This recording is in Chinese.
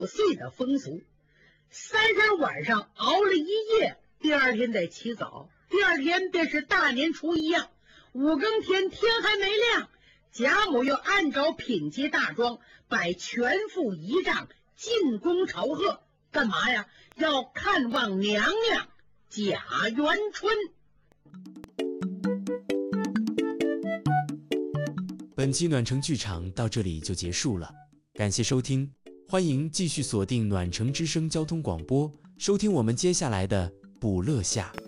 岁的风俗。33晚上熬了一夜，第二天得起早，第二天便是大年初一呀。5更天天还没亮，贾母又按照品阶大庄，摆全副仪仗进宫朝贺。干嘛呀？要看望娘娘贾元春。 本期暖城剧场到这里就结束了，感谢收听，欢迎继续锁定暖城之声交通广播，收听我们接下来的补乐下。